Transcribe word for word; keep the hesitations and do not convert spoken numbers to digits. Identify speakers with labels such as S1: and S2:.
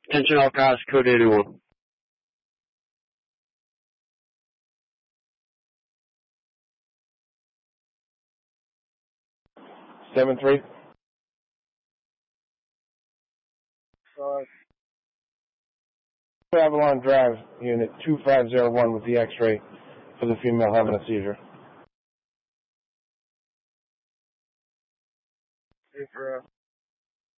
S1: Attention all cars, code eighty-one.
S2: seven three.
S3: Five.
S2: Avalon Drive, unit two five zero one with the X-ray for the female having a seizure.
S3: Eight for